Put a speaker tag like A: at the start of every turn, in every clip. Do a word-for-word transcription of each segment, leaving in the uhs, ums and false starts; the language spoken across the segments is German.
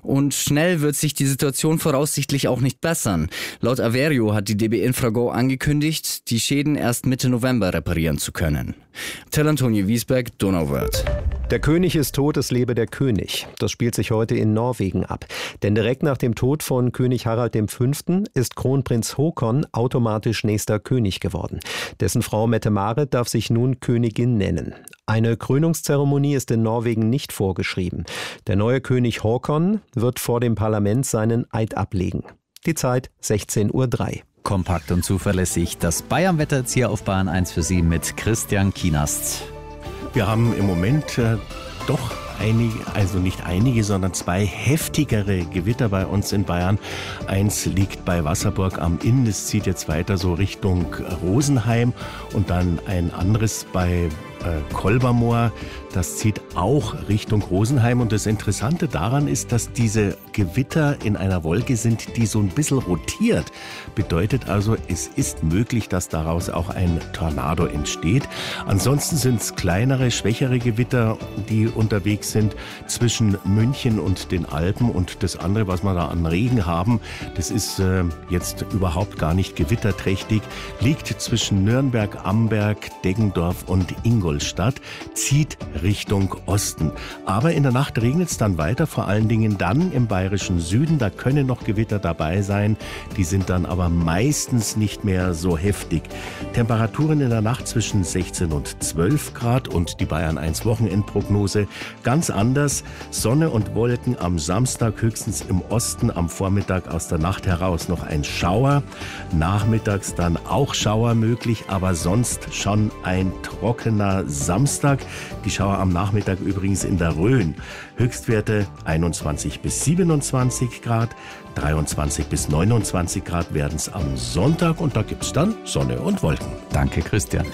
A: Und schnell wird sich die Situation voraussichtlich auch nicht bessern. Laut Averio hat die D B Infrago angekündigt, die Schäden erst Mitte November reparieren zu können. Till Antonio Wiesberg, Donauwörth.
B: Der König ist tot, es lebe der König. Das spielt sich heute in Norwegen ab. Denn direkt nach dem Tod von König Harald der Fünfte ist Kronprinz Håkon automatisch nächster König geworden. Dessen Frau Mette-Marit darf sich nun Königin nennen. Eine Krönungszeremonie ist in Norwegen nicht vorgeschrieben. Der neue König Håkon wird vor dem Parlament seinen Eid ablegen. Die Zeit sechzehn Uhr drei.
C: Kompakt und zuverlässig. Das Bayern-Wetter jetzt hier auf Bayern eins für Sie mit Christian Kienast.
D: Wir haben im Moment äh, doch einige, also nicht einige, sondern zwei heftigere Gewitter bei uns in Bayern. Eins liegt bei Wasserburg am Inn, das zieht jetzt weiter so Richtung Rosenheim, und dann ein anderes bei äh, Kolbermoor, das zieht auch Richtung Rosenheim. Und das Interessante daran ist, dass diese Gewitter in einer Wolke sind, die so ein bisschen rotiert. Bedeutet also, es ist möglich, dass daraus auch ein Tornado entsteht. Ansonsten sind es kleinere, schwächere Gewitter, die unterwegs sind zwischen München und den Alpen. Und das andere, was wir da an Regen haben, das ist äh, jetzt überhaupt gar nicht gewitterträchtig, liegt zwischen Nürnberg, Amberg, Deggendorf und Ingolstadt, zieht Richtung Osten. Aber in der Nacht regnet es dann weiter, vor allen Dingen dann im bayerischen Süden. Da können noch Gewitter dabei sein, die sind dann aber meistens nicht mehr so heftig. Temperaturen in der Nacht zwischen sechzehn und zwölf Grad und die Bayern eins Wochenendprognose ganz anders. Sonne und Wolken am Samstag, höchstens im Osten, am Vormittag aus der Nacht heraus noch ein Schauer. Nachmittags dann auch Schauer möglich, aber sonst schon ein trockener Samstag. Die Schauer am Nachmittag übrigens in der Rhön. Höchstwerte einundzwanzig bis siebenundzwanzig Grad, dreiundzwanzig bis neunundzwanzig Grad werden es am Sonntag, und da gibt es dann Sonne und Wolken.
C: Danke, Christian.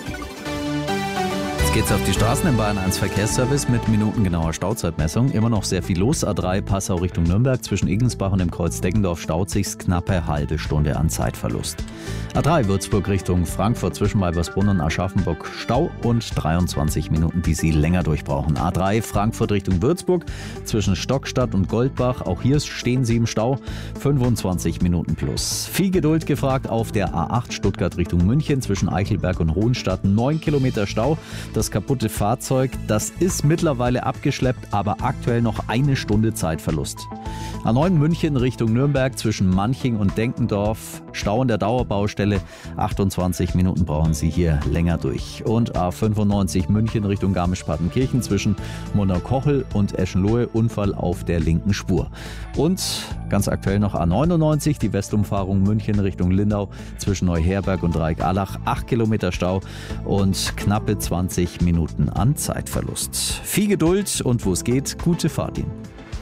C: Jetzt geht's auf die Straßen im Bayern eins Verkehrsservice mit minutengenauer Stauzeitmessung. Immer noch sehr viel los. A drei Passau Richtung Nürnberg zwischen Igensbach und dem Kreuz Deggendorf staut sich's knappe halbe Stunde an Zeitverlust. A drei Würzburg Richtung Frankfurt zwischen Weibersbrunn und Aschaffenburg Stau und dreiundzwanzig Minuten, die Sie länger durchbrauchen. A drei Frankfurt Richtung Würzburg zwischen Stockstadt und Goldbach. Auch hier stehen Sie im Stau. fünfundzwanzig Minuten plus. Viel Geduld gefragt auf der A acht Stuttgart Richtung München zwischen Eichelberg und Hohenstadt. neun Kilometer Stau. Das kaputte Fahrzeug, das ist mittlerweile abgeschleppt, aber aktuell noch eine Stunde Zeitverlust. A neun München Richtung Nürnberg zwischen Manching und Denkendorf. Stau in der Dauerbaustelle. achtundzwanzig Minuten brauchen Sie hier länger durch. Und A fünfundneunzig München Richtung Garmisch-Partenkirchen zwischen Monaukochel und Eschenlohe. Unfall auf der linken Spur. Und ganz aktuell noch A neunundneunzig, die Westumfahrung München Richtung Lindau zwischen Neuherberg und Dreieck-Allach. acht Kilometer Stau und knappe zwanzig Minuten an Zeitverlust. Viel Geduld und wo es geht, gute Fahrt Ihnen.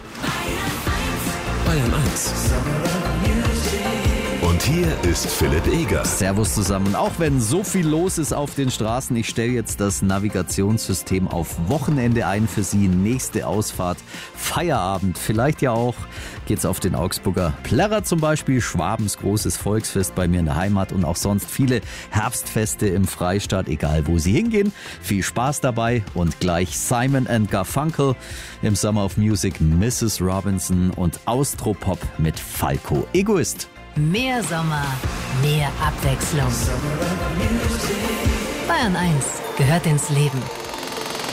E: Bayern eins. Und hier ist Philipp Eger.
C: Servus zusammen. Auch wenn so viel los ist auf den Straßen, ich stelle jetzt das Navigationssystem auf Wochenende ein für Sie. Nächste Ausfahrt, Feierabend. Vielleicht ja auch geht's auf den Augsburger Plärrer zum Beispiel. Schwabens großes Volksfest bei mir in der Heimat und auch sonst viele Herbstfeste im Freistaat. Egal wo Sie hingehen, viel Spaß dabei. Und gleich Simon and Garfunkel im Summer of Music, Missus Robinson und Austropop mit Falco. Egoist.
F: Mehr Sommer, mehr Abwechslung. Bayern eins gehört ins Leben.